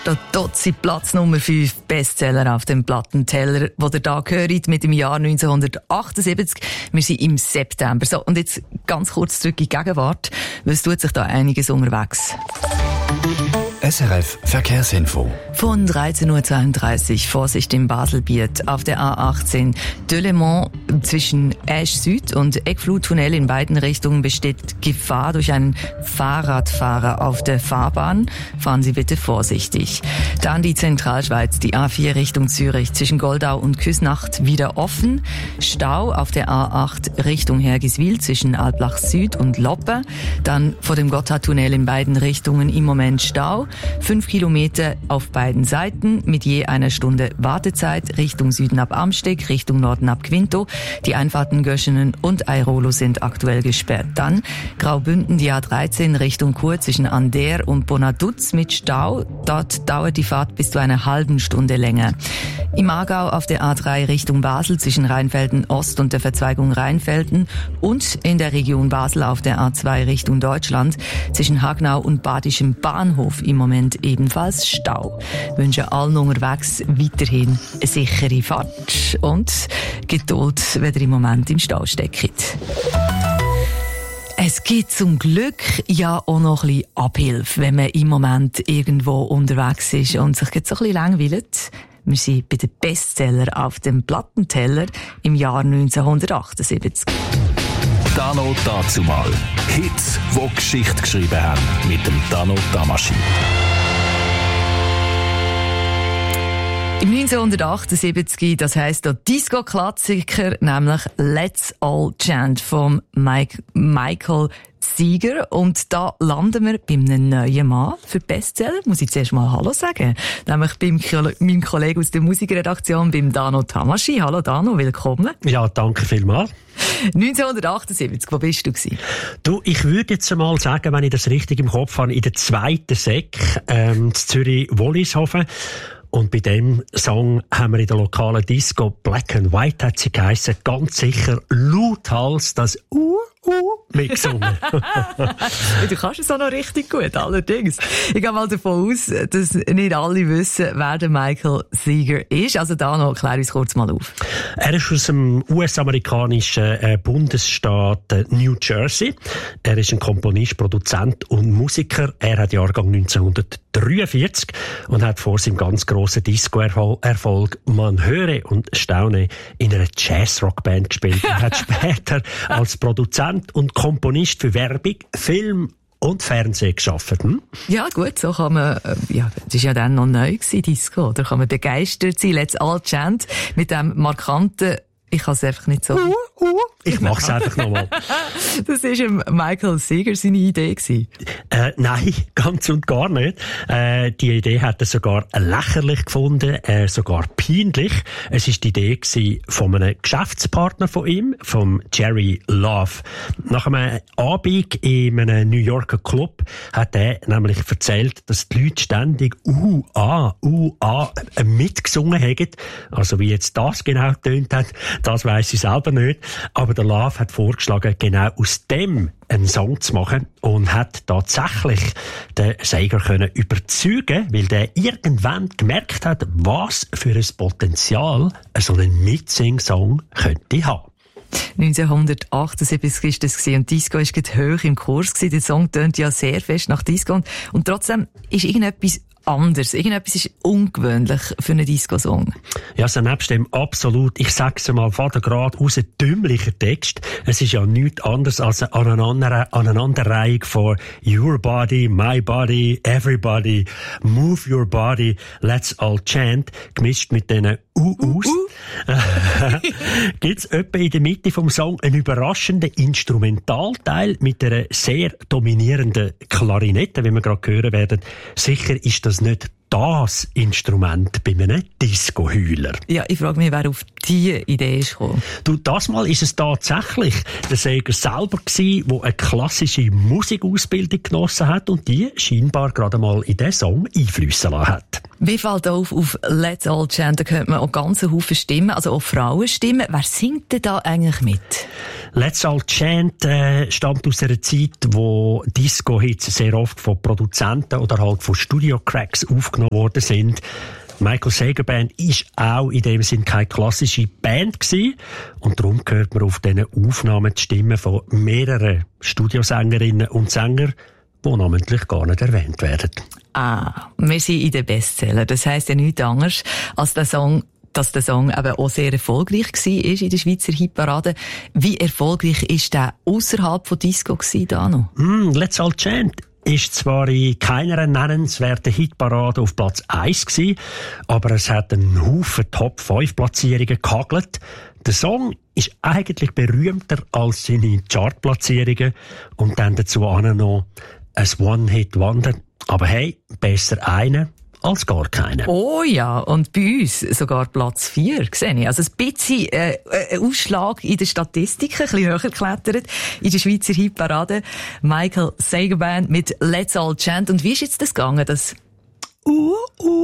Dort sind Platz Nummer 5 Bestseller auf dem Plattenteller, wo ihr da hört mit dem Jahr 1978. Wir sind im September. So, und jetzt ganz kurz zurück in die Gegenwart, weil es tut sich da einiges unterwegs. SRF Verkehrsinfo. Von 13.32 Uhr Vorsicht im Baselbiet auf der A18 Delémont zwischen Esch Süd und Eckfluttunnel in beiden Richtungen besteht Gefahr durch einen Fahrradfahrer auf der Fahrbahn. Fahren Sie bitte vorsichtig. Dann die Zentralschweiz, die A4 Richtung Zürich zwischen Goldau und Küsnacht wieder offen. Stau auf der A8 Richtung Hergiswil zwischen Alblach Süd und Loppe. Dann vor dem Gotthardtunnel in beiden Richtungen im Moment Stau. 5 Kilometer auf beiden Seiten mit je einer Stunde Wartezeit. Richtung Süden ab Amsteg, Richtung Norden ab Quinto. Die Einfahrten Göschenen und Airolo sind aktuell gesperrt. Dann Graubünden, die A13 Richtung Chur zwischen Ander und Bonaduz mit Stau. Dort dauert die Fahrt bis zu einer halben Stunde länger. Im Aargau auf der A3 Richtung Basel zwischen Rheinfelden Ost und der Verzweigung Rheinfelden und in der Region Basel auf der A2 Richtung Deutschland zwischen Hagnau und Badischem Bahnhof im Moment ebenfalls Stau. Ich wünsche allen unterwegs weiterhin eine sichere Fahrt und Geduld, wenn ihr im Moment im Stau steckt. Es gibt zum Glück ja auch noch ein bisschen Abhilfe, wenn man im Moment irgendwo unterwegs ist und sich jetzt so ein bisschen langweilt. Wir sind bei den Bestseller auf dem Plattenteller im Jahr 1978. Dano dazumal. Hits, die Geschichte geschrieben haben. Mit dem Dano Tamasi. Im 1978, das heisst der Disco-Klassiker, nämlich Let's All Chant von Michael Seeger. Und da landen wir bei einem neuen Mann für Bestseller. Muss ich zuerst mal Hallo sagen. Nämlich bei meinem Kollegen aus der Musikredaktion, beim Dano Tamasi. Hallo Dano, willkommen. Ja, danke vielmals. 1978, wo bist du gewesen? Du, ich würde jetzt mal sagen, wenn ich das richtig im Kopf habe, in der zweiten Sek, in Zürich-Wollishofen. Und bei dem Song haben wir in der lokalen Disco Black and White, hat sie geheissen, ganz sicher lauthals das mitgesungen. Du kannst es auch noch richtig gut, allerdings. Ich gehe mal davon aus, dass nicht alle wissen, wer der Michael Seeger ist. Also da noch, klär uns kurz mal auf. Er ist aus dem US-amerikanischen Bundesstaat New Jersey. Er ist ein Komponist, Produzent und Musiker. Er hat Jahrgang 1943 und hat vor seinem ganz grossen Disco-Erfolg Man höre und staune in einer Jazz-Rock-Band gespielt und hat später als Produzent und Komponist für Werbung, Film und Fernsehen gearbeitet. Ja, gut, so kann man, das ist ja dann noch neu gewesen, Disco. Da kann man begeistert sein. Let's All Chant mit dem markanten, ich kann es einfach nicht so. Ich mach's einfach nochmal. Das war Michael Seeger seine Idee gewesen? Nein, ganz und gar nicht. Die Idee hat er sogar lächerlich gefunden, sogar peinlich. Es war die Idee gewesen von einem Geschäftspartner von ihm, vom Jerry Love. Nach einem Abend in einem New Yorker Club hat er nämlich erzählt, dass die Leute ständig mitgesungen haben. Also wie jetzt das genau getönt hat, das weiss ich selber nicht. Aber der Love hat vorgeschlagen, genau aus dem einen Song zu machen und hat tatsächlich den Seeger können überzeugen, weil der irgendwann gemerkt hat, was für ein Potenzial so ein Mitsing-Song könnte haben. 1978 war das und Disco war gerade hoch im Kurs. Der Song tönt ja sehr fest nach Disco und trotzdem ist irgendetwas anders. Irgendetwas ist ungewöhnlich für einen Disco-Song. Ja, so nebst dem absolut, ich sag's mal, vatergrad aus einem dümmlichen Text. Es ist ja nichts anderes als eine Aneinanderreihung von Your Body, My Body, Everybody, Move Your Body, Let's All Chant, gemischt mit diesen U's. Gibt's etwa in der Mitte vom Song einen überraschenden Instrumentalteil mit einer sehr dominierenden Klarinette, wie wir gerade hören werden. Sicher ist das nicht das Instrument bei einem Disco-Heuler. Ja, ich frage mich, wer auf diese Idee ist gekommen. Du, das Mal ist es tatsächlich der Seeger selber gewesen, der eine klassische Musikausbildung genossen hat und die scheinbar gerade mal in diesen Song einfliessen lassen hat. Wie fällt auf Let's All Chant, da hört man auch ganz Haufen Stimmen, also auch Frauenstimmen. Wer singt denn da eigentlich mit? Let's All Chant stammt aus einer Zeit, wo Disco-Hits sehr oft von Produzenten oder halt von Studio-Cracks aufgenommen worden sind. Michael Sager Band ist auch in dem Sinn keine klassische Band gewesen. Und darum hört man auf diesen Aufnahmen die Stimmen von mehreren Studiosängerinnen und Sängern, die namentlich gar nicht erwähnt werden. Wir sind in den Bestseller. Das heisst ja nichts anderes, als dass der Song eben auch sehr erfolgreich war in der Schweizer Hitparade. Wie erfolgreich ist der ausserhalb von Disco gewesen, Dano? Let's All Chant ist zwar in keiner nennenswerten Hitparade auf Platz 1 gewesen, aber es hat einen Haufen Top-5-Platzierungen gehagelt. Der Song ist eigentlich berühmter als seine Chartplatzierungen und dann dazu auch noch ein One-Hit-Wonder. Aber hey, besser einen als gar keinen. Oh ja, und bei uns sogar Platz 4, sehe ich. Also ein bisschen Ausschlag in den Statistiken, ein bisschen höher geklettert in der Schweizer Hitparade. Michael Sager Band mit Let's All Chant. Und wie ist jetzt das gegangen? Das